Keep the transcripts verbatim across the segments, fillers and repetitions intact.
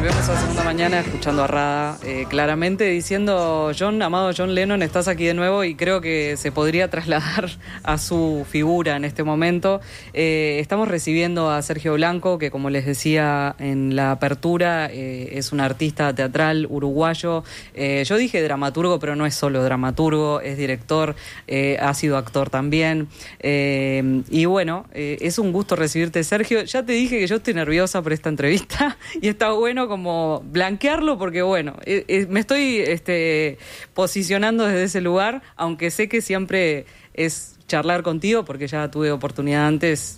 volvemos a Segunda Mañana escuchando a Rada, eh, claramente diciendo: John, amado John Lennon, estás aquí de nuevo, y creo que se podría trasladar a su figura en este momento. Eh, estamos recibiendo a Sergio Blanco, que, como les decía en la apertura, eh, es un artista teatral uruguayo. Eh, yo dije dramaturgo, pero no es solo dramaturgo, es director, eh, ha sido actor también. Eh, y bueno, eh, es un gusto recibirte, Sergio. Ya te dije que yo estoy nerviosa por esta entrevista y está bueno como blanquearlo, porque bueno, eh, eh, me estoy este, posicionando desde ese lugar, aunque sé que siempre es charlar contigo, porque ya tuve oportunidad antes,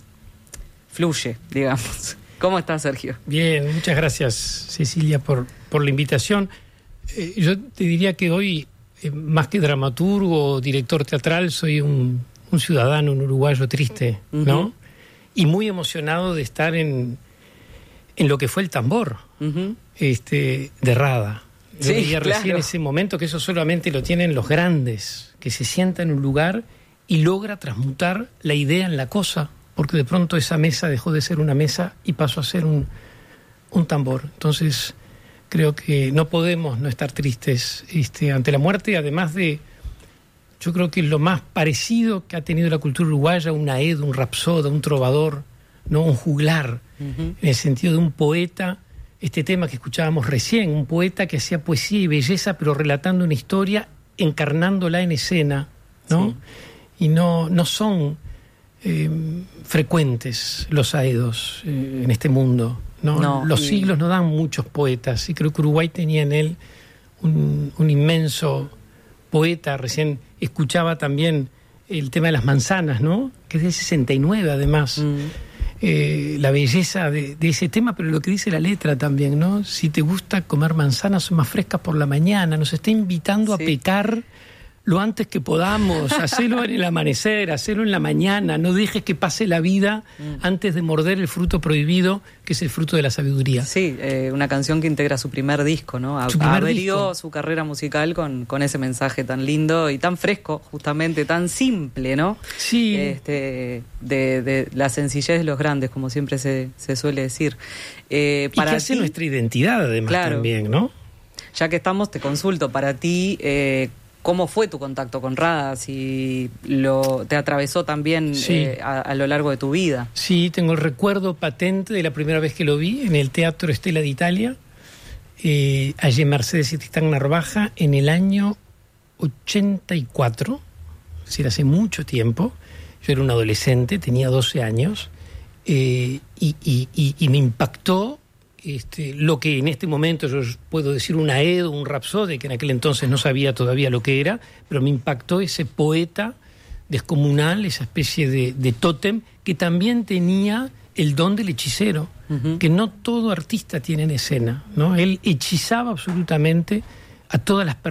fluye, digamos. ¿Cómo estás, Sergio? Bien, muchas gracias, Cecilia, por, por la invitación. Eh, yo te diría que hoy, eh, más que dramaturgo o director teatral, soy un, un ciudadano, un uruguayo triste, ¿no? Uh-huh. Y muy emocionado de estar en, en lo que fue el tambor, uh-huh. este, de Rada. Yo sí, veía claro. recién ese momento que eso solamente lo tienen los grandes, que se sienta en un lugar y logra transmutar la idea en la cosa, porque de pronto esa mesa dejó de ser una mesa y pasó a ser un, un tambor. Entonces, creo que no podemos no estar tristes este, ante la muerte, además de, yo creo que lo más parecido que ha tenido la cultura uruguaya, un Aedo, un rapsoda, un trovador, ¿no? Un juglar, uh-huh. en el sentido de un poeta, este tema que escuchábamos recién, un poeta que hacía poesía y belleza, pero relatando una historia, encarnándola en escena, ¿no? Sí. Y no, no son eh, frecuentes los Aedos eh, en este mundo, ¿no? No, los y... siglos no dan muchos poetas, y creo que Uruguay tenía en él un, un inmenso poeta. Recién escuchaba también el tema de las manzanas, ¿no? Que es del sesenta y nueve, además. Mm. Eh, la belleza de, de ese tema, pero lo que dice la letra también, ¿no? Si te gusta comer manzanas, son más frescas por la mañana. Nos está invitando sí. a pecar lo antes que podamos, hacerlo en el amanecer, hacerlo en la mañana, no dejes que pase la vida mm. antes de morder el fruto prohibido, que es el fruto de la sabiduría. Sí, eh, una canción que integra su primer disco, ¿no? A, su primer abrió disco. Su carrera musical con, con ese mensaje tan lindo y tan fresco, justamente, tan simple, ¿no? Sí. Este, de, de la sencillez de los grandes, como siempre se, se suele decir. Eh, para y que hace ti, nuestra identidad, además, claro, también, ¿no? Ya que estamos, te consulto, para ti, eh, ¿cómo fue tu contacto con Rada? Si lo, te atravesó también sí. eh, a, a lo largo de tu vida. Sí, tengo el recuerdo patente de la primera vez que lo vi en el Teatro Stella d'Italia, eh, allí en Mercedes y Tristán Narvaja, en el año ochenta y cuatro, es decir, hace mucho tiempo. Yo era un adolescente, tenía doce años, eh, y, y, y, y me impactó Este, lo que en este momento yo puedo decir un Aedo, un rapsode, que en aquel entonces no sabía todavía lo que era, pero me impactó ese poeta descomunal, esa especie de, de tótem, que también tenía el don del hechicero, uh-huh. que no todo artista tiene en escena, ¿no? Él hechizaba absolutamente a todas las personas.